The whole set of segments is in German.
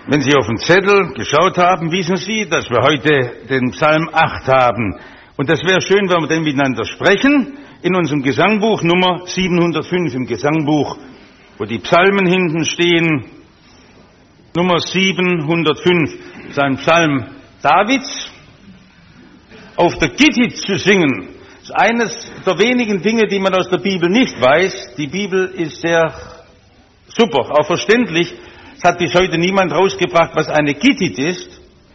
Wenn Sie auf den Zettel geschaut haben, wissen Sie, dass wir heute den Psalm 8 haben. Und das wäre schön, wenn wir den miteinander sprechen, in unserem Gesangbuch Nummer 705 im Gesangbuch, wo die Psalmen hinten stehen, Nummer 705, das ist ein Psalm Davids. Auf der Gittith zu singen, ist eines der wenigen Dinge, die man aus der Bibel nicht weiß. Die Bibel ist sehr super, auch verständlich. Es hat bis heute niemand rausgebracht, was eine Gittith ist.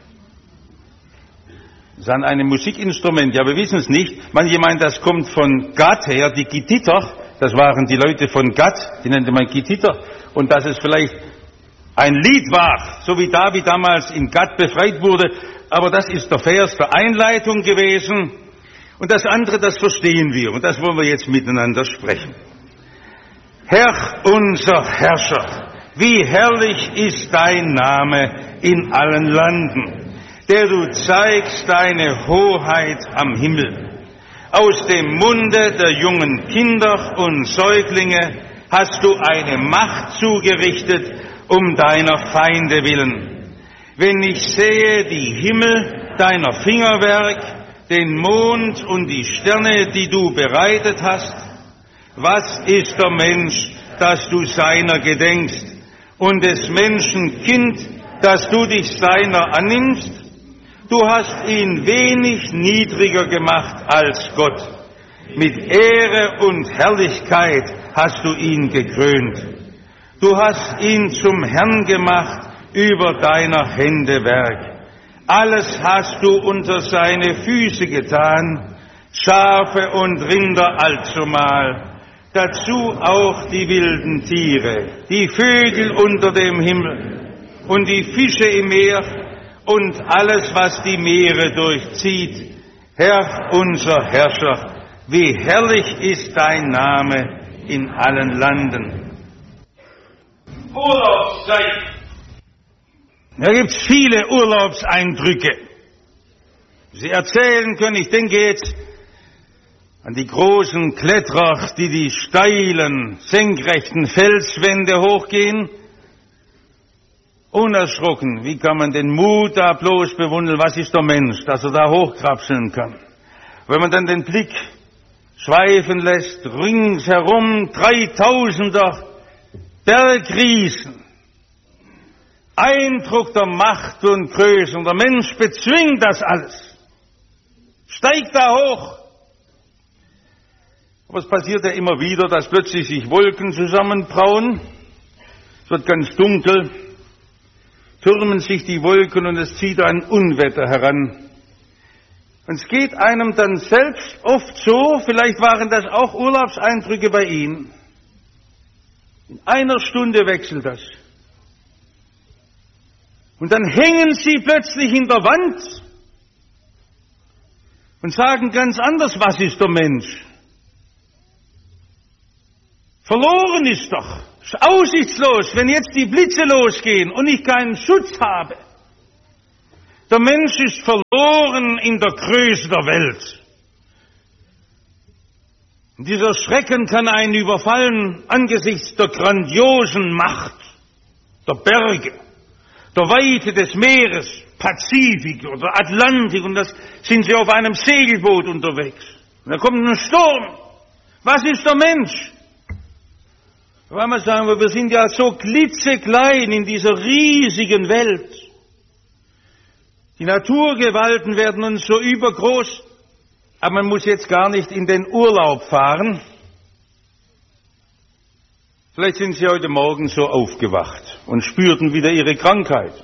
Das ist ein Musikinstrument, ja, wir wissen es nicht. Manche meinen, das kommt von Gad her, die Gittiter, das waren die Leute von Gad, die nannte man Gittiter. Und dass es vielleicht ein Lied war, so wie David damals in Gad befreit wurde, aber das ist der Vers der Einleitung gewesen. Und das andere, das verstehen wir, und das wollen wir jetzt miteinander sprechen. Herr, unser Herrscher, wie herrlich ist dein Name in allen Landen, der du zeigst deine Hoheit am Himmel. Aus dem Munde der jungen Kinder und Säuglinge hast du eine Macht zugerichtet, um deiner Feinde willen. Wenn ich sehe die Himmel, deiner Fingerwerk, den Mond und die Sterne, die du bereitet hast, was ist der Mensch, dass du seiner gedenkst, und des Menschen Kind, dass du dich seiner annimmst? Du hast ihn wenig niedriger gemacht als Gott. Mit Ehre und Herrlichkeit hast du ihn gekrönt. Du hast ihn zum Herrn gemacht über deiner Hände Werk. Alles hast du unter seine Füße getan, Schafe und Rinder allzumal. Dazu auch die wilden Tiere, die Vögel unter dem Himmel und die Fische im Meer und alles, was die Meere durchzieht. Herr, unser Herrscher, wie herrlich ist dein Name in allen Landen. Urlaubszeit. Da gibt's viele Urlaubseindrücke. Sie erzählen können, ich denke jetzt an die großen Kletterer, die die steilen, senkrechten Felswände hochgehen. Unerschrocken, wie kann man den Mut da bloß bewundern? Was ist der Mensch, dass er da hochkrapseln kann? Wenn man dann den Blick schweifen lässt, ringsherum 3000er Bergriesen. Eindruck der Macht und Größe. Und der Mensch bezwingt das alles. Steigt da hoch. Aber es passiert ja immer wieder, dass plötzlich sich Wolken zusammenbrauen. Es wird ganz dunkel, türmen sich die Wolken und es zieht ein Unwetter heran. Und es geht einem dann selbst oft so, vielleicht waren das auch Urlaubseindrücke bei Ihnen. In einer Stunde wechselt das. Und dann hängen Sie plötzlich in der Wand und sagen ganz anders, was ist der Mensch? Verloren ist doch, ist aussichtslos, wenn jetzt die Blitze losgehen und ich keinen Schutz habe. Der Mensch ist verloren in der Größe der Welt. Und dieser Schrecken kann einen überfallen angesichts der grandiosen Macht der Berge, der Weite des Meeres, Pazifik oder Atlantik, und das sind Sie auf einem Segelboot unterwegs. Und da kommt ein Sturm. Was ist der Mensch? Weil wir sagen, wir sind ja so klitzeklein in dieser riesigen Welt. Die Naturgewalten werden uns so übergroß, aber man muss jetzt gar nicht in den Urlaub fahren. Vielleicht sind Sie heute Morgen so aufgewacht und spürten wieder Ihre Krankheit.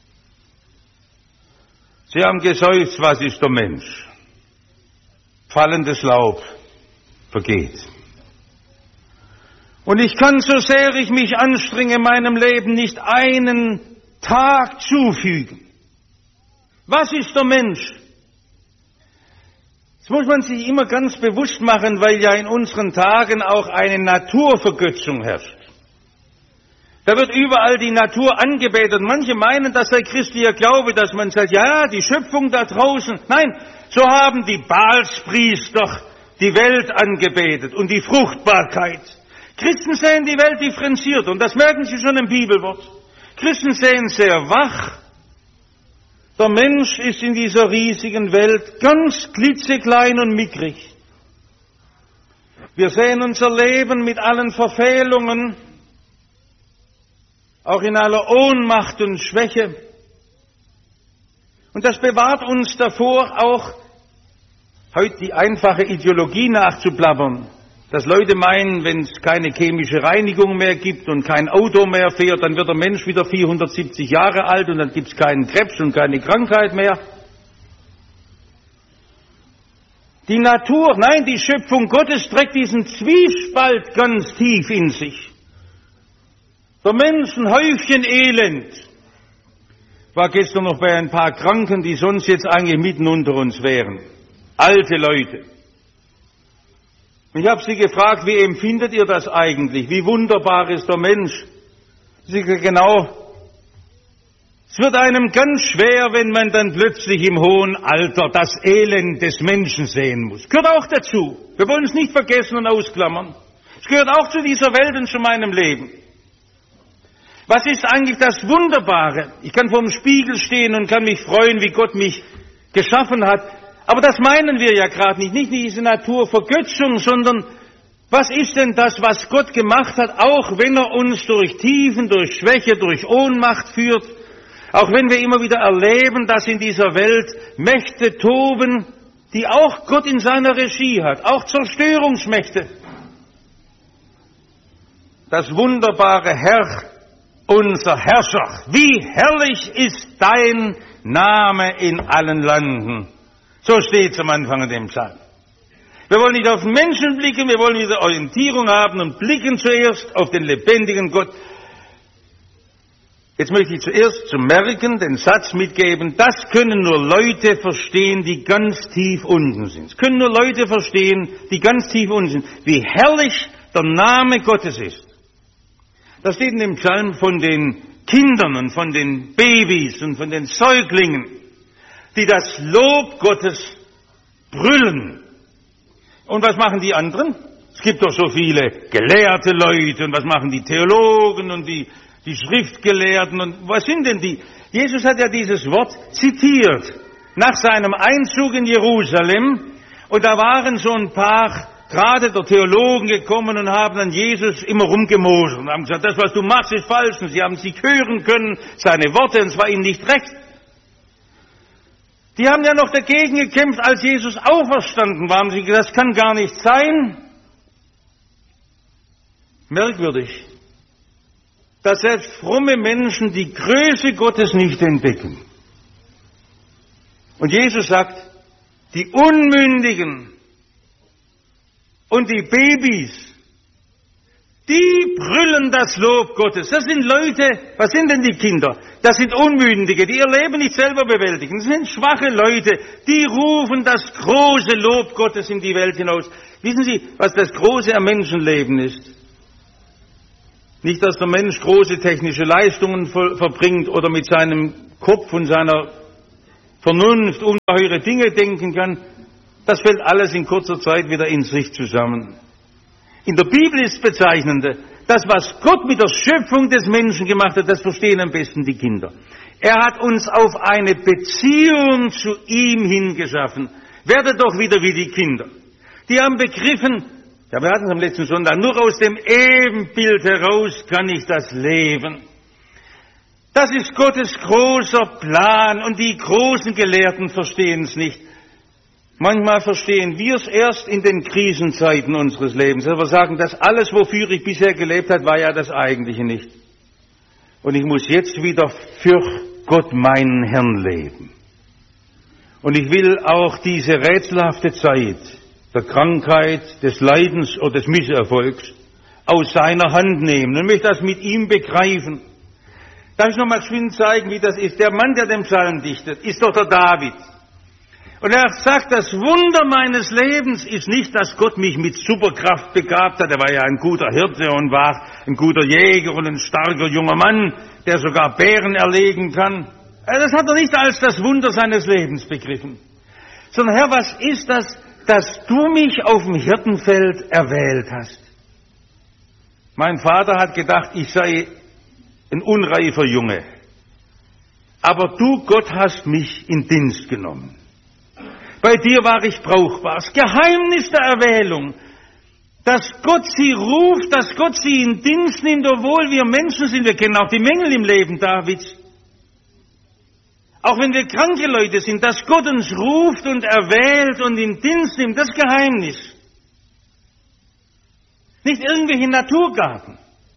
Sie haben geseufzt, was ist der Mensch? Fallendes Laub vergeht. Und ich kann, so sehr ich mich anstrenge, meinem Leben nicht einen Tag zufügen. Was ist der Mensch? Das muss man sich immer ganz bewusst machen, weil ja in unseren Tagen auch eine Naturvergötzung herrscht. Da wird überall die Natur angebetet. Manche meinen, das sei christlicher Glaube, dass man sagt, ja, die Schöpfung da draußen. Nein, so haben die Baalspriester die Welt angebetet und die Fruchtbarkeit. Christen sehen die Welt differenziert, und das merken Sie schon im Bibelwort. Christen sehen sehr wach. Der Mensch ist in dieser riesigen Welt ganz klitzeklein und mickrig. Wir sehen unser Leben mit allen Verfehlungen, auch in aller Ohnmacht und Schwäche. Und das bewahrt uns davor, auch heute die einfache Ideologie nachzuplappern, dass Leute meinen, wenn es keine chemische Reinigung mehr gibt und kein Auto mehr fährt, dann wird der Mensch wieder 470 Jahre alt und dann gibt es keinen Krebs und keine Krankheit mehr. Die Natur, nein, die Schöpfung Gottes trägt diesen Zwiespalt ganz tief in sich. Der Mensch ein Häufchen Elend. War gestern noch bei ein paar Kranken, die sonst jetzt eigentlich mitten unter uns wären. Alte Leute. Ich habe sie gefragt, wie empfindet ihr das eigentlich? Wie wunderbar ist der Mensch? Sie sagen, genau, es wird einem ganz schwer, wenn man dann plötzlich im hohen Alter das Elend des Menschen sehen muss. Gehört auch dazu. Wir wollen es nicht vergessen und ausklammern. Es gehört auch zu dieser Welt und zu meinem Leben. Was ist eigentlich das Wunderbare? Ich kann vor dem Spiegel stehen und kann mich freuen, wie Gott mich geschaffen hat. Aber das meinen wir ja gerade nicht. Nicht diese Naturvergötzung, sondern was ist denn das, was Gott gemacht hat, auch wenn er uns durch Tiefen, durch Schwäche, durch Ohnmacht führt, auch wenn wir immer wieder erleben, dass in dieser Welt Mächte toben, die auch Gott in seiner Regie hat, auch Zerstörungsmächte. Das wunderbare Herr, unser Herrscher, wie herrlich ist dein Name in allen Landen. So steht es am Anfang in dem Psalm. Wir wollen nicht auf den Menschen blicken, wir wollen wieder Orientierung haben und blicken zuerst auf den lebendigen Gott. Jetzt möchte ich zuerst zum Merken den Satz mitgeben, das können nur Leute verstehen, die ganz tief unten sind. Es können nur Leute verstehen, die ganz tief unten sind, wie herrlich der Name Gottes ist. Das steht in dem Psalm von den Kindern und von den Babys und von den Säuglingen, die das Lob Gottes brüllen. Und was machen die anderen? Es gibt doch so viele gelehrte Leute und was machen die Theologen und die Schriftgelehrten und was sind denn die? Jesus hat ja dieses Wort zitiert nach seinem Einzug in Jerusalem und da waren so ein paar gerade der Theologen gekommen und haben an Jesus immer rumgemosert und haben gesagt, das was du machst ist falsch und sie haben es nicht hören können, seine Worte und es war ihnen nicht recht. Die haben ja noch dagegen gekämpft, als Jesus auferstanden war, haben sie gesagt, das kann gar nicht sein. Merkwürdig, dass selbst fromme Menschen die Größe Gottes nicht entdecken. Und Jesus sagt, die Unmündigen und die Babys, die brüllen das Lob Gottes. Das sind Leute, was sind denn die Kinder? Das sind Unmündige, die ihr Leben nicht selber bewältigen. Das sind schwache Leute, die rufen das große Lob Gottes in die Welt hinaus. Wissen Sie, was das Große am Menschenleben ist? Nicht, dass der Mensch große technische Leistungen verbringt oder mit seinem Kopf und seiner Vernunft ungeheure Dinge denken kann. Das fällt alles in kurzer Zeit wieder in sich zusammen. In der Bibel ist bezeichnende, das, was Gott mit der Schöpfung des Menschen gemacht hat, das verstehen am besten die Kinder. Er hat uns auf eine Beziehung zu ihm hingeschaffen. Werdet doch wieder wie die Kinder. Die haben begriffen, ja, wir hatten es am letzten Sonntag, nur aus dem Ebenbild heraus kann ich das leben. Das ist Gottes großer Plan und die großen Gelehrten verstehen es nicht. Manchmal verstehen wir es erst in den Krisenzeiten unseres Lebens. Wir sagen, das alles, wofür ich bisher gelebt habe, war ja das Eigentliche nicht. Und ich muss jetzt wieder für Gott meinen Herrn leben. Und ich will auch diese rätselhafte Zeit der Krankheit, des Leidens oder des Misserfolgs aus seiner Hand nehmen und möchte das mit ihm begreifen. Darf ich noch mal geschwind zeigen, wie das ist? Der Mann, der den Psalm dichtet, ist doch der David. Und er sagt, das Wunder meines Lebens ist nicht, dass Gott mich mit Superkraft begabt hat. Er war ja ein guter Hirte und war ein guter Jäger und ein starker junger Mann, der sogar Bären erlegen kann. Das hat er nicht als das Wunder seines Lebens begriffen. Sondern Herr, was ist das, dass du mich auf dem Hirtenfeld erwählt hast? Mein Vater hat gedacht, ich sei ein unreifer Junge. Aber du, Gott, hast mich in Dienst genommen. Bei dir war ich brauchbar. Das Geheimnis der Erwählung, dass Gott sie ruft, dass Gott sie in Dienst nimmt, obwohl wir Menschen sind. Wir kennen auch die Mängel im Leben Davids. Auch wenn wir kranke Leute sind, dass Gott uns ruft und erwählt und in Dienst nimmt, das Geheimnis. Nicht irgendwelche Naturgaben.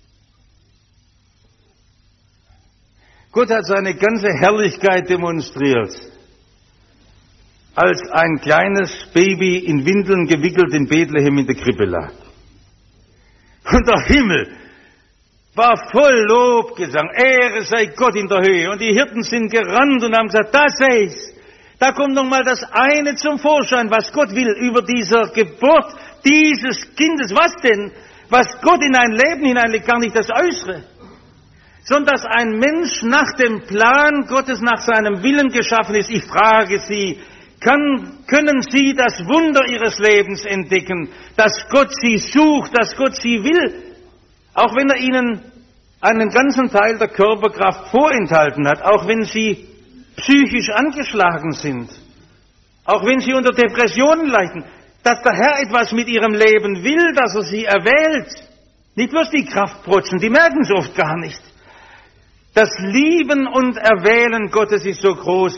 Gott hat seine ganze Herrlichkeit demonstriert, als ein kleines Baby in Windeln gewickelt in Bethlehem in der Krippe lag. Und der Himmel war voll Lobgesang, Ehre sei Gott in der Höhe. Und die Hirten sind gerannt und haben gesagt, da seh's, da kommt noch mal das eine zum Vorschein, was Gott will über dieser Geburt dieses Kindes. Was denn? Was Gott in ein Leben hineinlegt, gar nicht das Äußere, sondern dass ein Mensch nach dem Plan Gottes, nach seinem Willen geschaffen ist. Ich frage Sie, können Sie das Wunder Ihres Lebens entdecken, dass Gott Sie sucht, dass Gott Sie will, auch wenn er Ihnen einen ganzen Teil der Körperkraft vorenthalten hat, auch wenn Sie psychisch angeschlagen sind, auch wenn Sie unter Depressionen leiden, dass der Herr etwas mit Ihrem Leben will, dass er Sie erwählt. Nicht bloß die Kraftprotzen, die merken es oft gar nicht. Das Lieben und Erwählen Gottes ist so groß.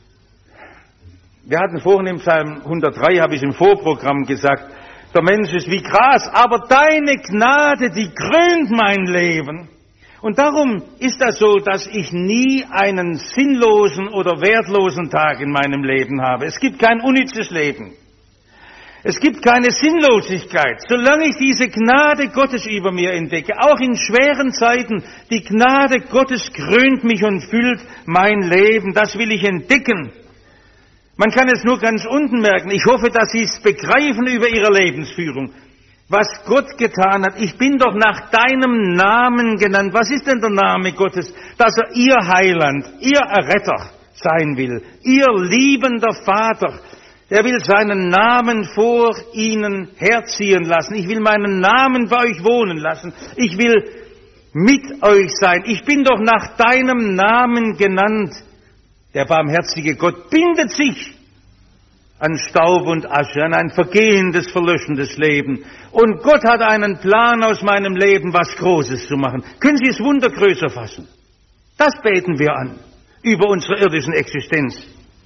Wir hatten vorhin im Psalm 103, habe ich im Vorprogramm gesagt, der Mensch ist wie Gras, aber deine Gnade, die krönt mein Leben. Und darum ist das so, dass ich nie einen sinnlosen oder wertlosen Tag in meinem Leben habe. Es gibt kein unnützes Leben. Es gibt keine Sinnlosigkeit, solange ich diese Gnade Gottes über mir entdecke, auch in schweren Zeiten. Die Gnade Gottes krönt mich und füllt mein Leben. Das will ich entdecken. Man kann es nur ganz unten merken. Ich hoffe, dass Sie es begreifen über Ihre Lebensführung. Was Gott getan hat. Ich bin doch nach deinem Namen genannt. Was ist denn der Name Gottes? Dass er Ihr Heiland, Ihr Erretter sein will. Ihr liebender Vater. Er will seinen Namen vor Ihnen herziehen lassen. Ich will meinen Namen bei euch wohnen lassen. Ich will mit euch sein. Ich bin doch nach deinem Namen genannt. Der barmherzige Gott bindet sich an Staub und Asche, an ein vergehendes, verlöschendes Leben. Und Gott hat einen Plan aus meinem Leben, was Großes zu machen. Können Sie das Wunder größer fassen? Das beten wir an, über unsere irdischen Existenz.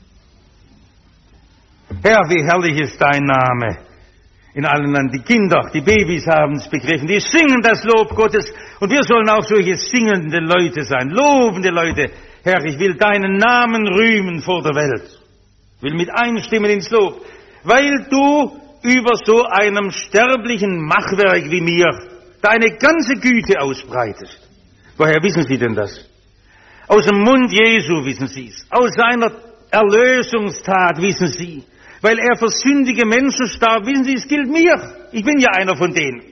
Herr, wie herrlich ist dein Name in allen Ländern. Die Kinder, die Babys haben es begriffen, die singen das Lob Gottes. Und wir sollen auch solche singende Leute sein, lobende Leute. Herr, ich will deinen Namen rühmen vor der Welt. Ich will mit einstimmen ins Lob, weil du über so einem sterblichen Machwerk wie mir deine ganze Güte ausbreitest. Woher wissen Sie denn das? Aus dem Mund Jesu wissen Sie es. Aus seiner Erlösungstat wissen Sie. Weil er für sündige Menschen starb, wissen Sie, es gilt mir. Ich bin ja einer von denen.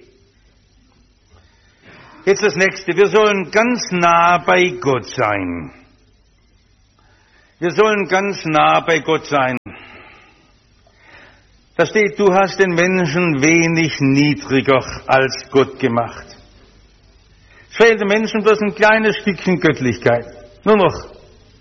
Jetzt das Nächste. Wir sollen ganz nah bei Gott sein. Wir sollen ganz nah bei Gott sein. Da steht, du hast den Menschen wenig niedriger als Gott gemacht. Es fehlt dem Menschen bloß ein kleines Stückchen Göttlichkeit. Nur noch.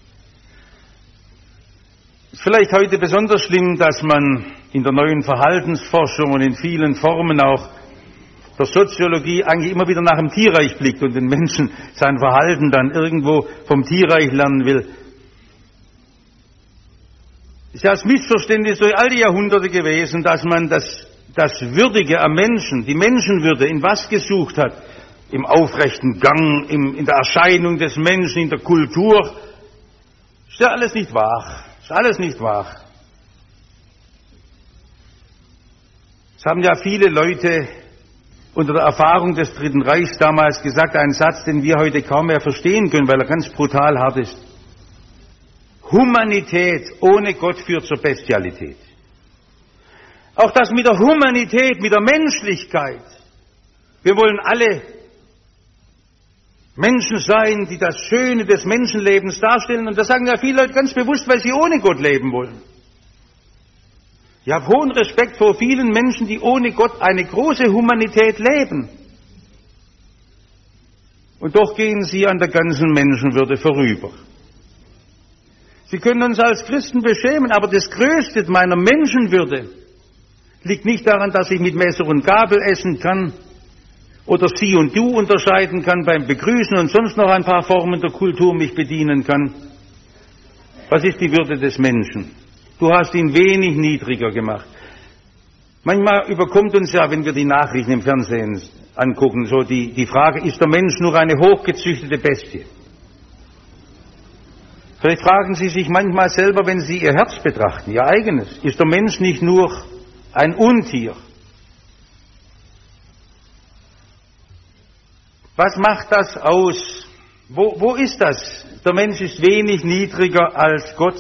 Es ist vielleicht heute besonders schlimm, dass man in der neuen Verhaltensforschung und in vielen Formen auch der Soziologie eigentlich immer wieder nach dem Tierreich blickt und den Menschen sein Verhalten dann irgendwo vom Tierreich lernen will. Es ist ja das Missverständnis durch all die Jahrhunderte gewesen, dass man das Würdige am Menschen, die Menschenwürde, in was gesucht hat? Im aufrechten Gang, in der Erscheinung des Menschen, in der Kultur. Ist ja alles nicht wahr. Ist alles nicht wahr. Es haben ja viele Leute unter der Erfahrung des Dritten Reichs damals gesagt, einen Satz, den wir heute kaum mehr verstehen können, weil er ganz brutal hart ist. Humanität ohne Gott führt zur Bestialität. Auch das mit der Humanität, mit der Menschlichkeit. Wir wollen alle Menschen sein, die das Schöne des Menschenlebens darstellen. Und das sagen ja viele Leute ganz bewusst, weil sie ohne Gott leben wollen. Ich habe hohen Respekt vor vielen Menschen, die ohne Gott eine große Humanität leben. Und doch gehen sie an der ganzen Menschenwürde vorüber. Sie können uns als Christen beschämen, aber das Größte meiner Menschenwürde liegt nicht daran, dass ich mit Messer und Gabel essen kann oder Sie und Du unterscheiden kann beim Begrüßen und sonst noch ein paar Formen der Kultur mich bedienen kann. Was ist die Würde des Menschen? Du hast ihn wenig niedriger gemacht. Manchmal überkommt uns ja, wenn wir die Nachrichten im Fernsehen angucken, so die Frage, ist der Mensch nur eine hochgezüchtete Bestie? Vielleicht fragen Sie sich manchmal selber, wenn Sie Ihr Herz betrachten, Ihr eigenes, ist der Mensch nicht nur ein Untier? Was macht das aus? Wo ist das? Der Mensch ist wenig niedriger als Gott.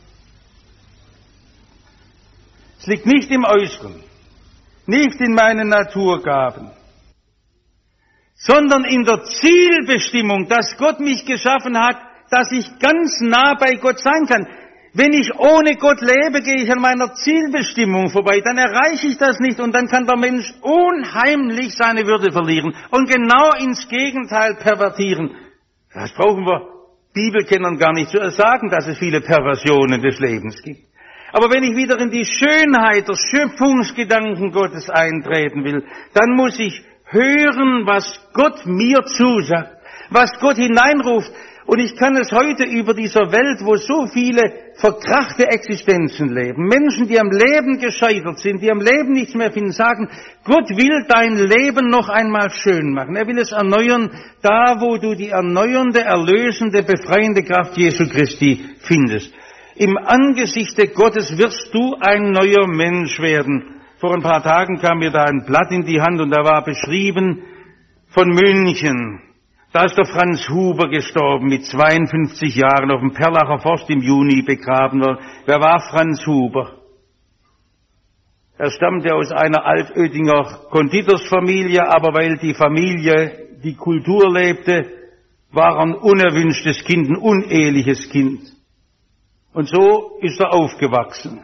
Es liegt nicht im Äußeren, nicht in meinen Naturgaben, sondern in der Zielbestimmung, dass Gott mich geschaffen hat, dass ich ganz nah bei Gott sein kann. Wenn ich ohne Gott lebe, gehe ich an meiner Zielbestimmung vorbei, dann erreiche ich das nicht und dann kann der Mensch unheimlich seine Würde verlieren und genau ins Gegenteil pervertieren. Das brauchen wir Bibelkennern gar nicht zu sagen, dass es viele Perversionen des Lebens gibt. Aber wenn ich wieder in die Schönheit der Schöpfungsgedanken Gottes eintreten will, dann muss ich hören, was Gott mir zusagt, was Gott hineinruft. Und ich kann es heute über dieser Welt, wo so viele verkrachte Existenzen leben, Menschen, die am Leben gescheitert sind, die am Leben nichts mehr finden, sagen, Gott will dein Leben noch einmal schön machen. Er will es erneuern, da wo du die erneuernde, erlösende, befreiende Kraft Jesu Christi findest. Im Angesichte Gottes wirst du ein neuer Mensch werden. Vor ein paar Tagen kam mir da ein Blatt in die Hand und da war beschrieben von München. Da ist der Franz Huber gestorben, mit 52 Jahren auf dem Perlacher Forst im Juni begraben worden. Wer war Franz Huber? Er stammte aus einer Altöttinger Konditorsfamilie, aber weil die Familie die Kultur lebte, war er ein unerwünschtes Kind, ein uneheliches Kind. Und so ist er aufgewachsen.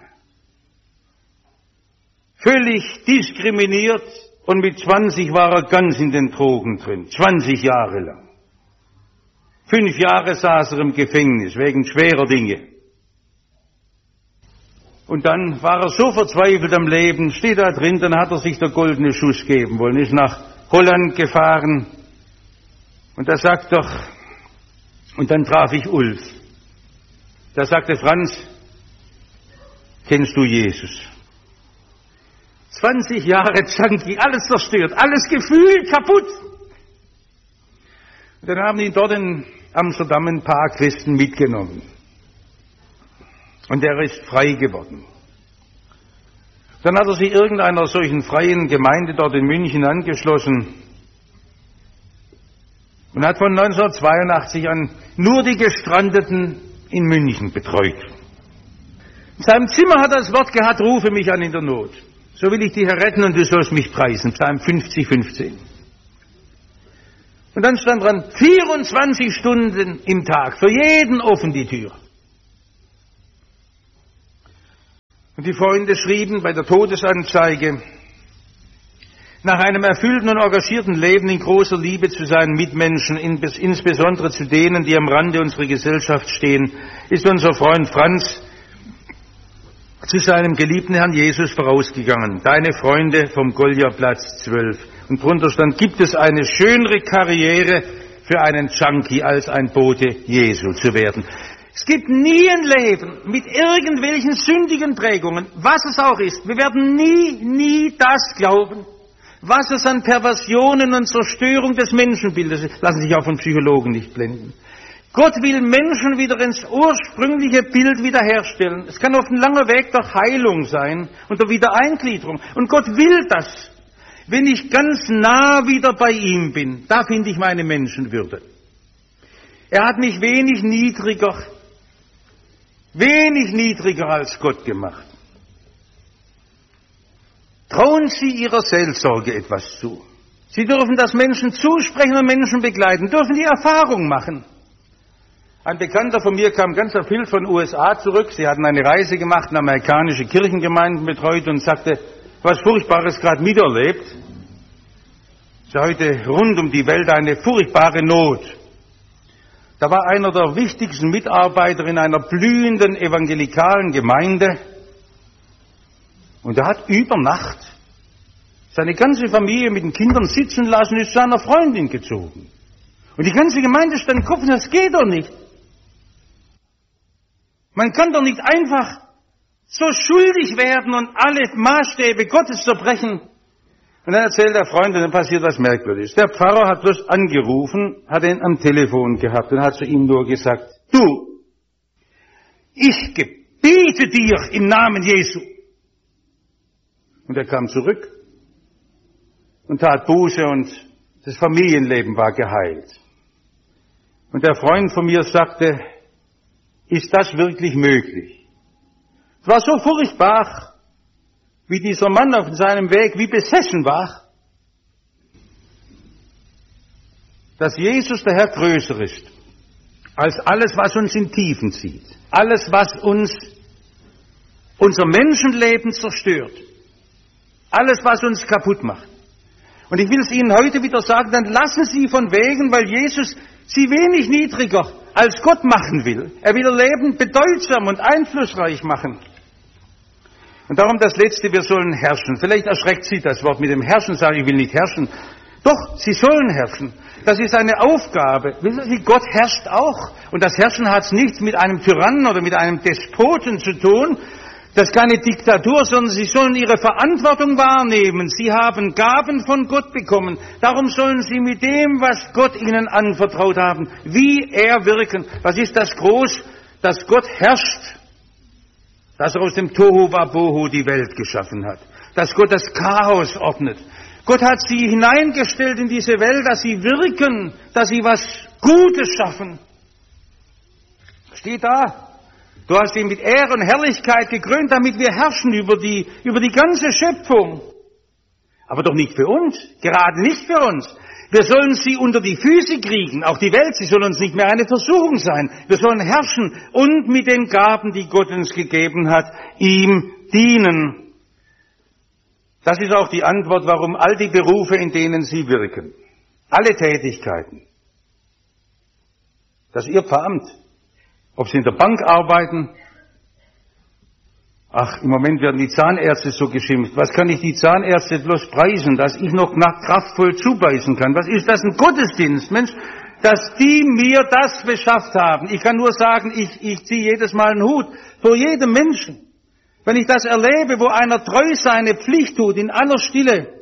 Völlig diskriminiert. Und mit 20 war er ganz in den Drogen drin, 20 Jahre lang. 5 Jahre saß er im Gefängnis wegen schwerer Dinge. Und dann war er so verzweifelt am Leben, steht da drin, dann hat er sich der goldene Schuss geben wollen, ist nach Holland gefahren. Und da sagt doch, und dann traf ich Ulf. Da sagte Franz, kennst du Jesus? 20 Jahre Junkie, alles zerstört, alles Gefühl kaputt. Und dann haben ihn dort in Amsterdam ein paar Christen mitgenommen. Und er ist frei geworden. Dann hat er sich irgendeiner solchen freien Gemeinde dort in München angeschlossen und hat von 1982 an nur die Gestrandeten in München betreut. In seinem Zimmer hat er das Wort gehabt, rufe mich an in der Not. So will ich dich erretten und du sollst mich preisen. Psalm 50, 15. Und dann stand dran, 24 Stunden im Tag, für jeden offen die Tür. Und die Freunde schrieben bei der Todesanzeige, nach einem erfüllten und engagierten Leben in großer Liebe zu seinen Mitmenschen, insbesondere zu denen, die am Rande unserer Gesellschaft stehen, ist unser Freund Franz zu seinem geliebten Herrn Jesus vorausgegangen. Deine Freunde vom Golja-Platz 12. Und drunter stand, gibt es eine schönere Karriere für einen Junkie, als ein Bote Jesu zu werden. Es gibt nie ein Leben mit irgendwelchen sündigen Prägungen, was es auch ist. Wir werden nie das glauben, was es an Perversionen und Zerstörung des Menschenbildes ist. Lassen sich auch von Psychologen nicht blenden. Gott will Menschen wieder ins ursprüngliche Bild wiederherstellen. Es kann oft ein langer Weg der Heilung sein und der Wiedereingliederung. Und Gott will das. Wenn ich ganz nah wieder bei ihm bin, da finde ich meine Menschenwürde. Er hat mich wenig niedriger als Gott gemacht. Trauen Sie Ihrer Seelsorge etwas zu. Sie dürfen das Menschen zusprechen und Menschen begleiten, dürfen die Erfahrung machen. Ein Bekannter von mir kam ganz erfüllt von den USA zurück. Sie hatten eine Reise gemacht, amerikanische Kirchengemeinden betreut und sagte, was Furchtbares gerade miterlebt. ist ja heute rund um die Welt eine furchtbare Not. Da war einer der wichtigsten Mitarbeiter in einer blühenden evangelikalen Gemeinde und er hat über Nacht seine ganze Familie mit den Kindern sitzen lassen, ist zu einer Freundin gezogen. Und die ganze Gemeinde stand im Kopf, das geht doch nicht. Man kann doch nicht einfach so schuldig werden und alle Maßstäbe Gottes zerbrechen. Und dann erzählt der Freund, und dann passiert was Merkwürdiges. Der Pfarrer hat bloß angerufen, hat ihn am Telefon gehabt und hat zu ihm nur gesagt, du, ich gebiete dir im Namen Jesu. Und er kam zurück und tat Buße und das Familienleben war geheilt. Und der Freund von mir sagte, ist das wirklich möglich? Es war so furchtbar, wie dieser Mann auf seinem Weg wie besessen war, dass Jesus der Herr größer ist als alles, was uns in Tiefen zieht, alles, was uns unser Menschenleben zerstört, alles, was uns kaputt macht. Und ich will es Ihnen heute wieder sagen, dann lassen Sie von wegen, weil Jesus Sie wenig niedriger als Gott machen will. Er will Ihr Leben bedeutsam und einflussreich machen. Und darum das Letzte, wir sollen herrschen. Vielleicht erschreckt Sie das Wort mit dem Herrschen, sage ich will nicht herrschen. Doch, Sie sollen herrschen. Das ist eine Aufgabe. Wissen Sie, Gott herrscht auch. Und das Herrschen hat nichts mit einem Tyrannen oder mit einem Despoten zu tun. Das ist keine Diktatur, sondern Sie sollen Ihre Verantwortung wahrnehmen. Sie haben Gaben von Gott bekommen. Darum sollen Sie mit dem, was Gott Ihnen anvertraut haben, wie er wirken. Was ist das groß? Dass Gott herrscht. Dass er aus dem Tohu Wabohu die Welt geschaffen hat. Dass Gott das Chaos ordnet. Gott hat Sie hineingestellt in diese Welt, dass Sie wirken, dass Sie was Gutes schaffen. Steht da. Du hast ihn mit Ehre und Herrlichkeit gekrönt, damit wir herrschen über die ganze Schöpfung. Aber doch nicht für uns, gerade nicht für uns. Wir sollen sie unter die Füße kriegen, auch die Welt, sie soll uns nicht mehr eine Versuchung sein. Wir sollen herrschen und mit den Gaben, die Gott uns gegeben hat, ihm dienen. Das ist auch die Antwort, warum all die Berufe, in denen Sie wirken, alle Tätigkeiten, das ist Ihr Pfarramt. Ob Sie in der Bank arbeiten, im Moment werden die Zahnärzte so geschimpft. Was kann ich die Zahnärzte bloß preisen, dass ich noch kraftvoll zubeißen kann? Was ist das, ein Gottesdienst, Mensch, dass die mir das beschafft haben? Ich kann nur sagen, ich ziehe jedes Mal einen Hut vor jedem Menschen. Wenn ich das erlebe, wo einer treu seine Pflicht tut, in aller Stille,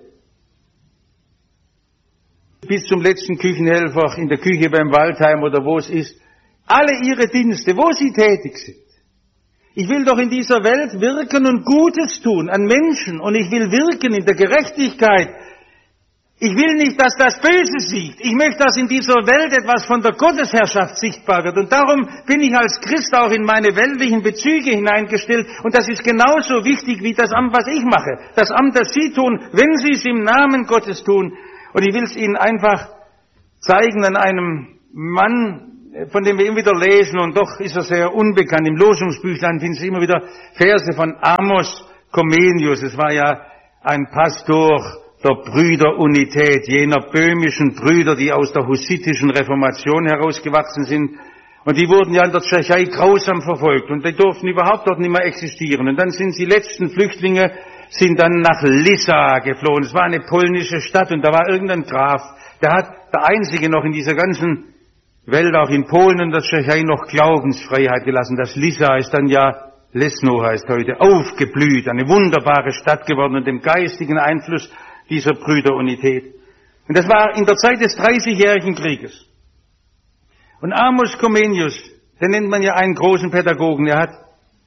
bis zum letzten Küchenhelfer in der Küche beim Waldheim oder wo es ist, alle ihre Dienste, wo sie tätig sind. Ich will doch in dieser Welt wirken und Gutes tun an Menschen und ich will wirken in der Gerechtigkeit. Ich will nicht, dass das Böse siegt. Ich möchte, dass in dieser Welt etwas von der Gottesherrschaft sichtbar wird. Und darum bin ich als Christ auch in meine weltlichen Bezüge hineingestellt. Und das ist genauso wichtig wie das Amt, was ich mache. Das Amt, das Sie tun, wenn Sie es im Namen Gottes tun. Und ich will es Ihnen einfach zeigen an einem Mann, von dem wir immer wieder lesen, und doch ist er sehr unbekannt. Im Losungsbüchlein finden Sie immer wieder Verse von Amos Comenius. Es war ja ein Pastor der Brüderunität, jener böhmischen Brüder, die aus der hussitischen Reformation herausgewachsen sind. Und die wurden ja in der Tschechei grausam verfolgt und die durften überhaupt dort nicht mehr existieren. Und dann sind die letzten Flüchtlinge, sind dann nach Lissa geflohen. Es war eine polnische Stadt und da war irgendein Graf, der einzige noch in dieser ganzen Welt, auch in Polen und der Tschechei, noch Glaubensfreiheit gelassen. Das Lissa ist dann ja, Lesno heißt heute, aufgeblüht, eine wunderbare Stadt geworden und dem geistigen Einfluss dieser Brüderunität. Und das war in der Zeit des 30-jährigen Krieges. Und Amos Comenius, den nennt man ja einen großen Pädagogen, er hat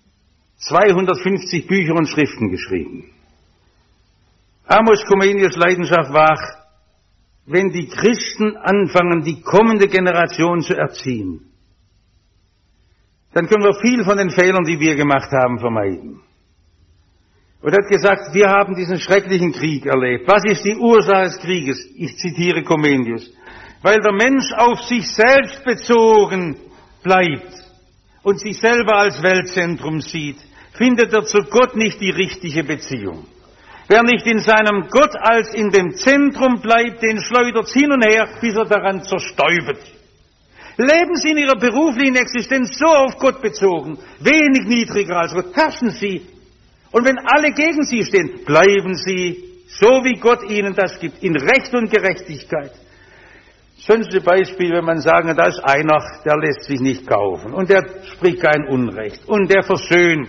250 Bücher und Schriften geschrieben. Amos Comenius' Leidenschaft war, wenn die Christen anfangen, die kommende Generation zu erziehen, dann können wir viel von den Fehlern, die wir gemacht haben, vermeiden. Und er hat gesagt, wir haben diesen schrecklichen Krieg erlebt. Was ist die Ursache des Krieges? Ich zitiere Comenius. Weil der Mensch auf sich selbst bezogen bleibt und sich selber als Weltzentrum sieht, findet er zu Gott nicht die richtige Beziehung. Wer nicht in seinem Gott als in dem Zentrum bleibt, den schleudert's hin und her, bis er daran zerstäubet. Leben Sie in Ihrer beruflichen Existenz so auf Gott bezogen, wenig niedriger als Gott, herrschen Sie. Und wenn alle gegen Sie stehen, bleiben Sie, so wie Gott Ihnen das gibt, in Recht und Gerechtigkeit. Schönste Beispiel, wenn man sagen, da ist einer, der lässt sich nicht kaufen und der spricht kein Unrecht und der versöhnt.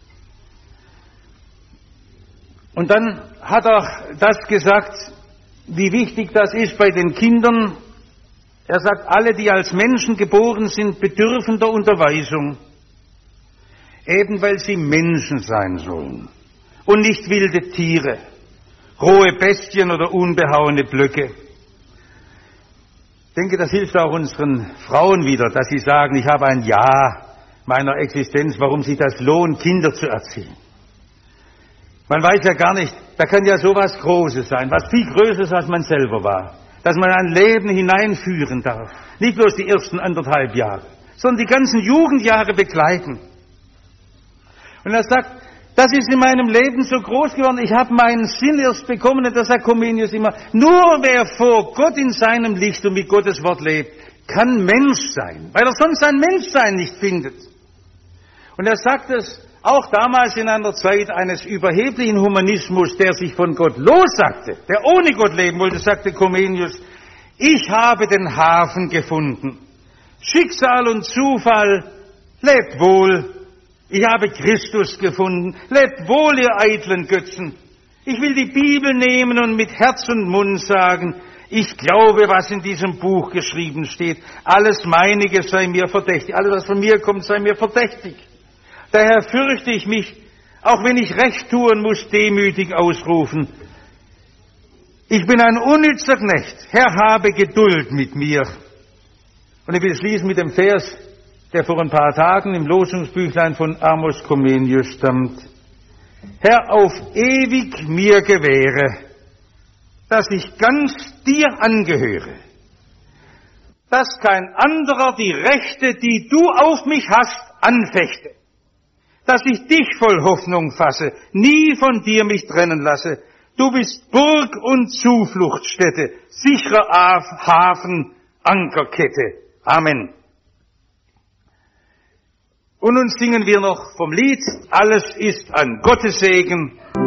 Und dann hat er das gesagt, wie wichtig das ist bei den Kindern. Er sagt, alle, die als Menschen geboren sind, bedürfen der Unterweisung, eben weil sie Menschen sein sollen und nicht wilde Tiere, rohe Bestien oder unbehauene Blöcke. Ich denke, das hilft auch unseren Frauen wieder, dass sie sagen, ich habe ein Ja meiner Existenz, warum sich das lohnt, Kinder zu erziehen. Man weiß ja gar nicht, da kann ja sowas Großes sein, was viel Größeres als man selber war. Dass man ein Leben hineinführen darf. Nicht bloß die ersten 1,5 Jahre, sondern die ganzen Jugendjahre begleiten. Und er sagt, das ist in meinem Leben so groß geworden, ich habe meinen Sinn erst bekommen, und da sagt Comenius immer, nur wer vor Gott in seinem Licht und mit Gottes Wort lebt, kann Mensch sein, weil er sonst sein Menschsein nicht findet. Und er sagt es auch damals in einer Zeit eines überheblichen Humanismus, der sich von Gott lossagte, der ohne Gott leben wollte, sagte Comenius, ich habe den Hafen gefunden. Schicksal und Zufall, lebt wohl. Ich habe Christus gefunden. Lebt wohl, ihr eitlen Götzen. Ich will die Bibel nehmen und mit Herz und Mund sagen, ich glaube, was in diesem Buch geschrieben steht. Alles Meinige sei mir verdächtig. Alles, was von mir kommt, sei mir verdächtig. Daher fürchte ich mich, auch wenn ich Recht tun muss, demütig ausrufen. Ich bin ein unnützer Knecht. Herr, habe Geduld mit mir. Und ich will schließen mit dem Vers, der vor ein paar Tagen im Losungsbüchlein von Amos Comenius stammt. Herr, auf ewig mir gewähre, dass ich ganz dir angehöre, dass kein anderer die Rechte, die du auf mich hast, anfechte, dass ich dich voll Hoffnung fasse, nie von dir mich trennen lasse. Du bist Burg und Zufluchtsstätte, sicherer Hafen, Ankerkette. Amen. Und nun singen wir noch vom Lied, alles ist an Gottes Segen.